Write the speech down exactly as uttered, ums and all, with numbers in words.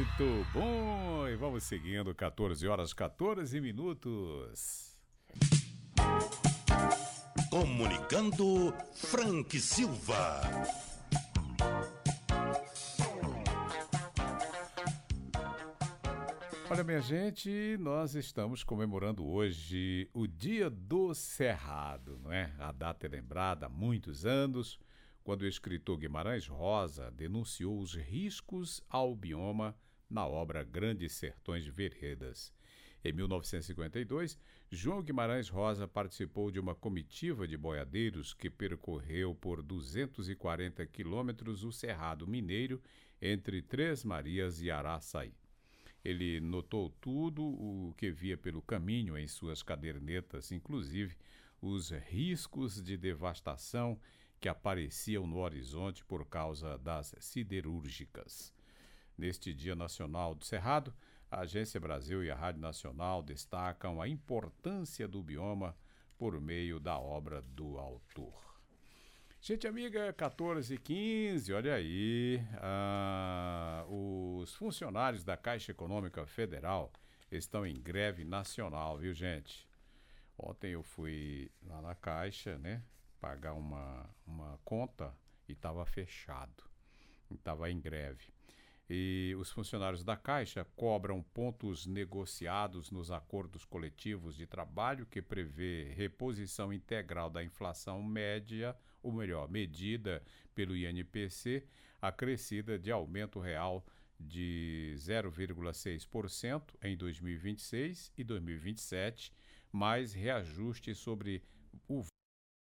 Muito bom! E vamos seguindo, quatorze horas, quatorze minutos. Comunicando Frank Silva. Olha, minha gente, nós estamos comemorando hoje o Dia do Cerrado, não é? A data é lembrada há muitos anos, quando o escritor Guimarães Rosa denunciou os riscos ao bioma na obra Grandes Sertões Veredas. Em mil novecentos e cinquenta e dois, João Guimarães Rosa participou de uma comitiva de boiadeiros que percorreu por duzentos e quarenta quilômetros o Cerrado Mineiro entre Três Marias e Araçaí. Ele notou tudo o que via pelo caminho em suas cadernetas, inclusive os riscos de devastação que apareciam no horizonte por causa das siderúrgicas. Neste Dia Nacional do Cerrado, a Agência Brasil e a Rádio Nacional destacam a importância do bioma por meio da obra do autor. Gente amiga, quatorze e quinze, olha aí, ah, os funcionários da Caixa Econômica Federal estão em greve nacional, viu, gente? Ontem eu fui lá na Caixa, né, pagar uma, uma conta e estava fechado, estava em greve. E os funcionários da Caixa cobram pontos negociados nos acordos coletivos de trabalho que prevê reposição integral da inflação média, ou melhor, medida pelo I N P C, acrescida de aumento real de zero vírgula seis por cento em dois mil e vinte e seis e dois mil e vinte e sete, mais reajuste sobre o